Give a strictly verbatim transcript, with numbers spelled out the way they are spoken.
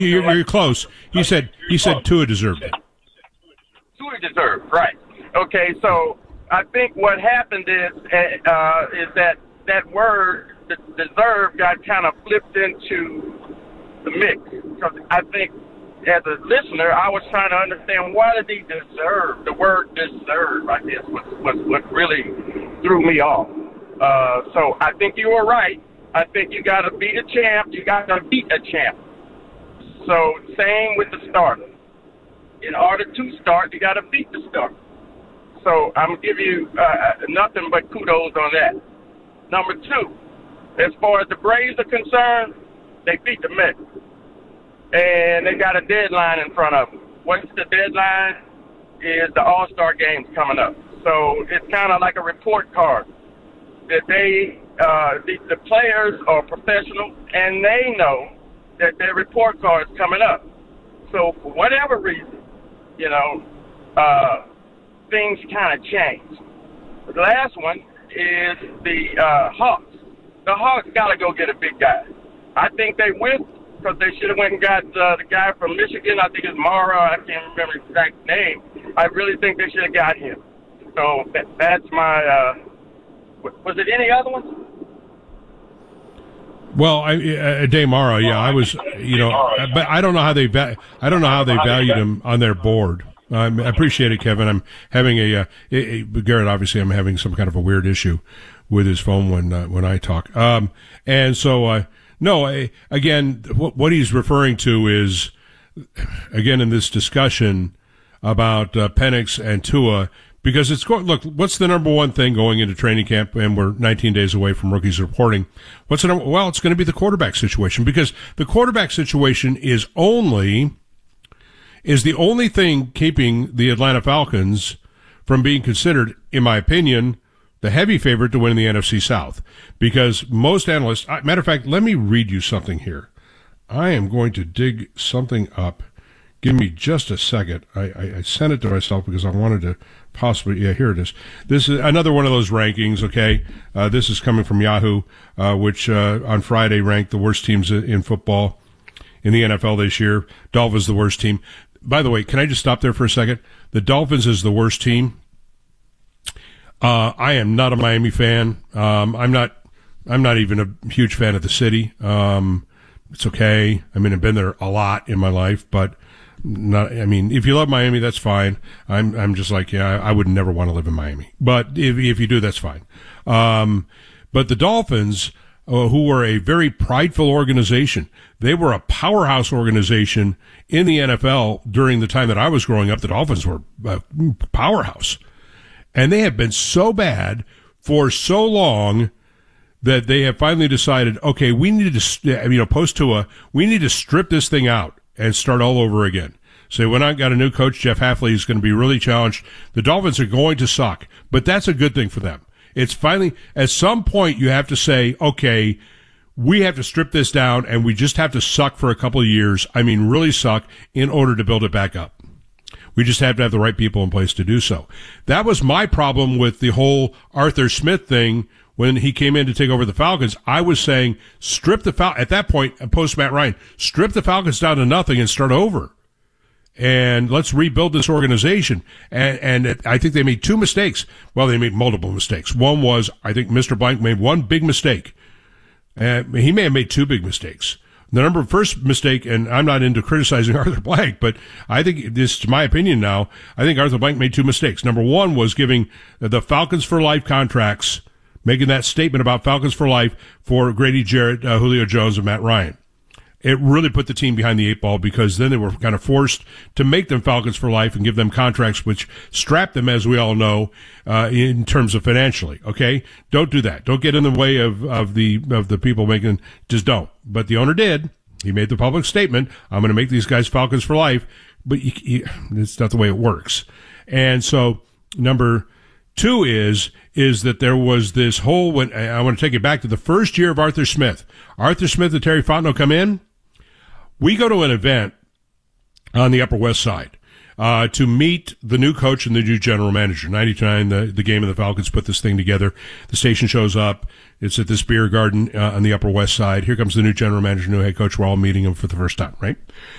you're, you're close. He said he said Tua deserved it. Tua deserved, right? Okay, so I think what happened is uh, is that that word deserve got kind of flipped into the mix, because I think as a listener I was trying to understand, why did he deserve the word deserve? I guess was was what really threw me off. Uh, so I think you were right. I think you got to beat a champ. You got to beat a champ. So same with the starter. In order to start, you got to beat the starter. So I'm going to give you uh, nothing but kudos on that. Number two, as far as the Braves are concerned, they beat the Mets. And they got a deadline in front of them. What's the deadline? Is the All-Star games coming up. So it's kind of like a report card that they, uh, the, the players are professional, and they know that their report card is coming up. So for whatever reason, you know, uh, things kind of change. The last one is the uh, Hawks. The Hawks got to go get a big guy. I think they will, because they should have went and got uh, the guy from Michigan. I think it's Mara. I can't remember his exact name. I really think they should have got him. So that, that's my uh, – was it any other ones? Well, I, uh, Damara, yeah, I was, you know, but I don't know how they, va- I don't know how they valued him on their board. Um, I appreciate it, Kevin. I'm having a, uh, a, a Garrett. Obviously, I'm having some kind of a weird issue with his phone when uh, when I talk. Um, and so, uh, no, I, again, what, what he's referring to is, again, in this discussion about uh, Penix and Tua. Because it's going, look, what's the number one thing going into training camp, and we're nineteen days away from rookies reporting? What's the number? Well, it's going to be the quarterback situation, because the quarterback situation is only, is the only thing keeping the Atlanta Falcons from being considered, in my opinion, the heavy favorite to win the N F C South. Because most analysts, matter of fact, let me read you something here. I am going to dig something up. Give me just a second. I, I, I sent it to myself because I wanted to possibly, yeah, here it is. This is another one of those rankings, okay? Uh, this is coming from Yahoo, uh, which uh, on Friday ranked the worst teams in football in the N F L this year. Dolphins the worst team. By the way, can I just stop there for a second? The Dolphins is the worst team. Uh, I am not a Miami fan. Um, I'm not, I'm not even a huge fan of the city. Um, it's okay. I mean, I've been there a lot in my life, but not, I mean, if you love Miami, that's fine. I'm, I'm just like, yeah, I, I would never want to live in Miami. But if, if you do, that's fine. Um, but the Dolphins, uh, who were a very prideful organization, they were a powerhouse organization in the N F L during the time that I was growing up. The Dolphins were a powerhouse. And they have been so bad for so long that they have finally decided, okay, we need to, you know, post Tua, we need to strip this thing out and start all over again. So when I got a new coach, Jeff Hafley, is going to be really challenged. The Dolphins are going to suck, but that's a good thing for them. It's finally, at some point, you have to say, okay, we have to strip this down, and we just have to suck for a couple of years. I mean, really suck, in order to build it back up. We just have to have the right people in place to do so. That was my problem with the whole Arthur Smith thing when he came in to take over the Falcons. I was saying, strip the Fal- at that point, post Matt Ryan, strip the Falcons down to nothing and start over. And let's rebuild this organization. And, and it, I think they made two mistakes. Well, they made multiple mistakes. One was, I think Mister Blank made one big mistake. Uh, he may have made two big mistakes. The number first mistake, and I'm not into criticizing Arthur Blank, but I think this is my opinion now. I think Arthur Blank made two mistakes. Number one was giving the Falcons for life contracts, making that statement about Falcons for life for Grady Jarrett, uh, Julio Jones, and Matt Ryan. It really put the team behind the eight ball, because then they were kind of forced to make them Falcons for life and give them contracts which strap them, as we all know, uh, in terms of financially. Okay, don't do that. Don't get in the way of of the of the people making. Just don't. But the owner did. He made the public statement, "I'm going to make these guys Falcons for life." But you, you, it's not the way it works. And so number two is is that there was this whole. When I want to take it back to the first year of Arthur Smith. Arthur Smith and Terry Fontenot come in. We go to an event on the Upper West Side. uh, to meet the new coach and the new general manager. ninety-two nine, the, the game of the Falcons put this thing together. The station shows up. It's at this beer garden uh, on the Upper West Side. Here comes the new general manager, new head coach. We're all meeting him for the first time, right?